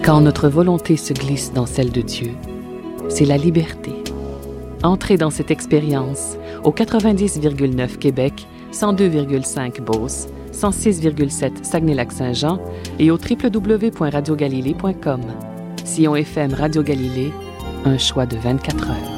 Quand notre volonté se glisse dans celle de Dieu, c'est la liberté. Entrez dans cette expérience au 90,9 Québec, 102,5 Beauce, 106,7 Saguenay-Lac-Saint-Jean et au www.radiogalilée.com. Sillon FM Radio Galilée, un choix de 24 heures.